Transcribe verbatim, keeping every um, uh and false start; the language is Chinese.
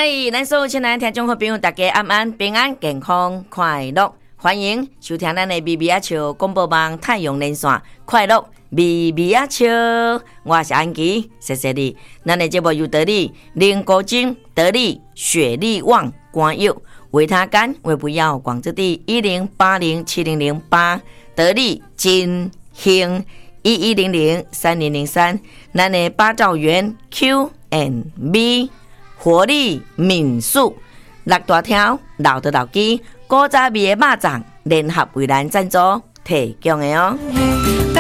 嗨，咱所有亲爱的听众和朋友，大家安安平安健康快乐，欢迎收听咱的咪咪啊笑广播网太阳连线，快乐咪咪啊笑，我是安琪，谢谢你。咱的节目由得力林国金、得力雪力旺关佑维他干为不要广州地一零八零七零零八，得力金兴一一零零三零零三，咱的八兆元 Q and B。活力民宿六大条老的老鸡古早味的肉粽联合为咱赞助提供的哦。